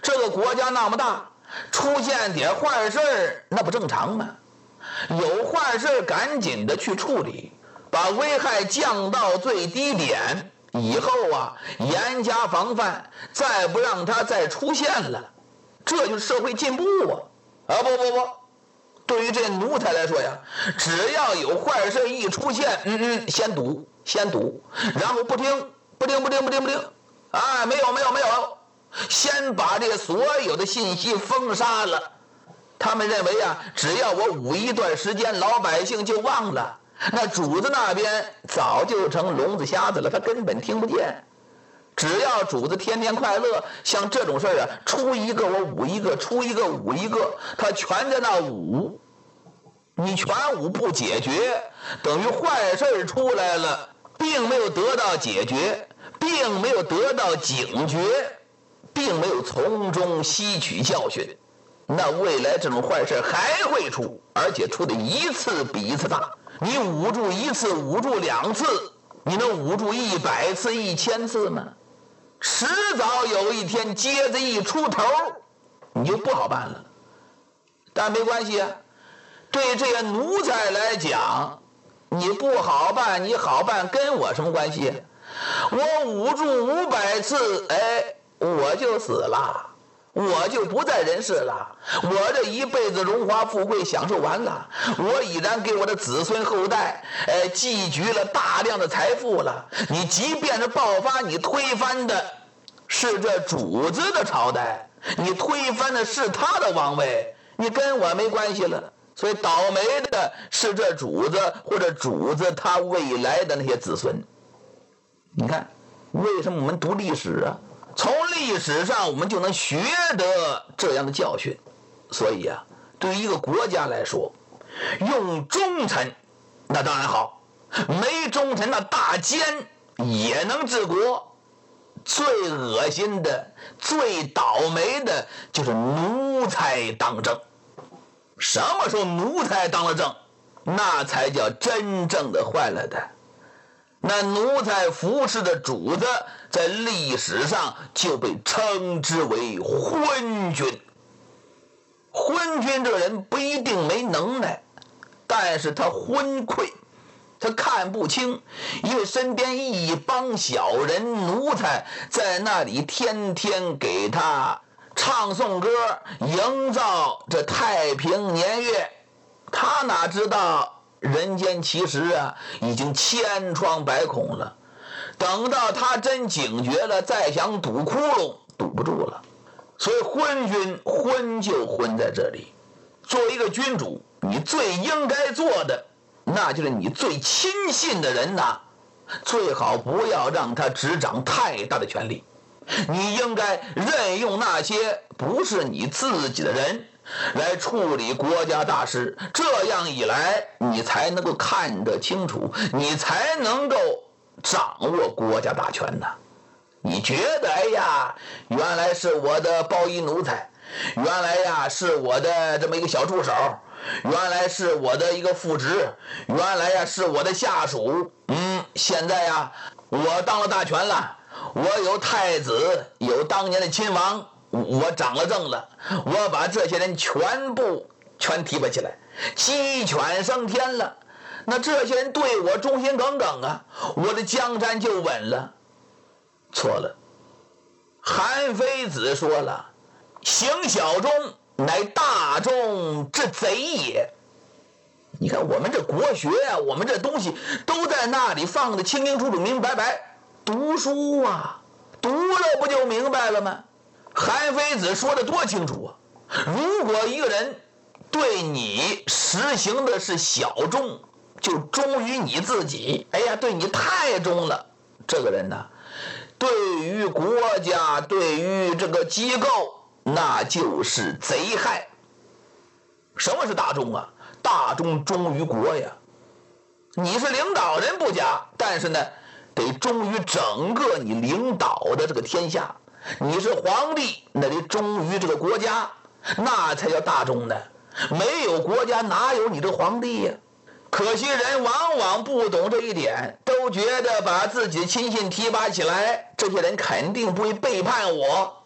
这个国家那么大，出现点坏事那不正常吗？有坏事赶紧的去处理，把危害降到最低点，以后严加防范，再不让它再出现了，这就是社会进步不，对于这奴才来说呀，只要有坏事一出现，先堵，然后不听，没有，先把这所有的信息封杀了。他们认为只要我捂一段时间，老百姓就忘了，那主子那边早就成聋子瞎子了，他根本听不见。只要主子天天快乐，像这种事出一个我捂一个，出一个捂一个，他全在那捂。你全捂不解决，等于坏事出来了，并没有得到解决，并没有得到警觉，并没有从中吸取教训，那未来这种坏事还会出，而且出的一次比一次大。你捂住一次，捂住2次，你能捂住100次、1000次吗？迟早有一天疖子一出头，你就不好办了。但没关系对这些奴才来讲，你不好办，你好办跟我什么关系？我捂住500次，我就死了，我就不在人世了，我这一辈子荣华富贵享受完了，我已然给我的子孙后代积聚了大量的财富了。你即便是爆发，你推翻的是这主子的朝代，你推翻的是他的王位，你跟我没关系了。所以倒霉的是这主子，或者主子他未来的那些子孙。你看为什么我们读历史从历史上我们就能学得这样的教训。所以对于一个国家来说，用忠臣那当然好，没忠臣那大奸也能治国。最恶心的、最倒霉的就是奴才当政。什么时候奴才当了政，那才叫真正的坏了的。那奴才服侍的主子在历史上就被称之为昏君。昏君这人不一定没能耐，但是他昏聩，他看不清，因为身边一帮小人奴才在那里天天给他唱颂歌，营造这太平年月。他哪知道人间其实已经千疮百孔了，等到他真警觉了，再想堵窟窿堵不住了。所以昏君昏就昏在这里。作为一个君主，你最应该做的，那就是你最亲信的人最好不要让他执掌太大的权力。你应该任用那些不是你自己的人来处理国家大事，这样一来你才能够看得清楚，你才能够掌握国家大权你觉得原来是我的包衣奴才，原来是我的这么一个小助手，原来是我的一个副职，原来是我的下属，现在我当了大权了，我有太子，有当年的亲王，我掌了政了，我把这些人全提拔起来，鸡犬升天了。那这些人对我忠心耿耿我的江山就稳了。错了，韩非子说了，行小忠乃大忠之贼也。你看我们这国学我们这东西都在那里放的清清楚楚明明白白，读书读了不就明白了吗？韩非子说的多清楚如果一个人对你实行的是小忠，就忠于你自己，对你太忠了，这个人对于国家，对于这个机构，那就是贼害。什么是大忠大忠忠于国呀。你是领导人不假，但是得忠于整个你领导的这个天下。你是皇帝，那得忠于这个国家，那才叫大忠呢。没有国家哪有你这皇帝呀？可惜人往往不懂这一点，都觉得把自己亲信提拔起来，这些人肯定不会背叛我，